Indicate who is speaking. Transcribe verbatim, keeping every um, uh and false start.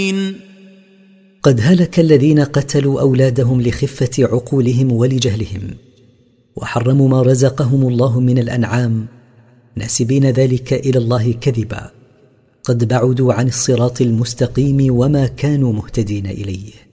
Speaker 1: قد هلك الذين قتلوا أولادهم لخفة عقولهم ولجهلهم، وحرموا ما رزقهم الله من الأنعام ناسبين ذلك إلى الله كذبا، قد بعدوا عن الصراط المستقيم وما كانوا مهتدين إليه.